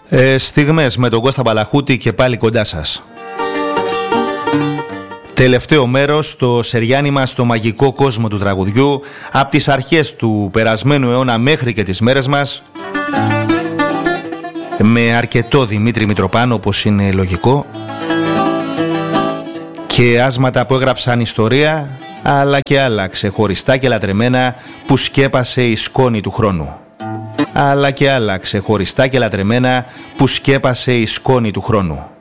Στιγμές με τον Κώστα Μπαλαχούτη και πάλι κοντά σας. Τελευταίο μέρος στο σεριάνι στο μαγικό κόσμο του τραγουδιού, από τις αρχές του περασμένου αιώνα μέχρι και τις μέρες μας, με αρκετό Δημήτρη Μητροπάνο, όπως είναι λογικό, και άσματα που έγραψαν ιστορία, αλλά και άλλα ξεχωριστά και λατρεμένα που σκέπασε η σκόνη του χρόνου. Αλλά και άλλα ξεχωριστά και λατρεμένα που σκέπασε η σκόνη του χρόνου.